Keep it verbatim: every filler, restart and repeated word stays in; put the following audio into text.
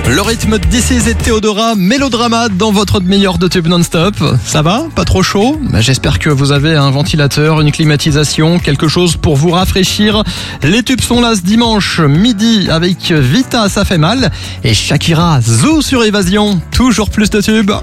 Le rythme d'ici et Théodora, mélodrama dans votre demi-heure de tube non-stop. Ça va? Pas trop chaud? J'espère que vous avez un ventilateur, une climatisation, quelque chose pour vous rafraîchir. Les tubes sont là ce dimanche midi avec Vita, ça fait mal. Et Shakira, Zou sur Évasion. Toujours plus de tubes.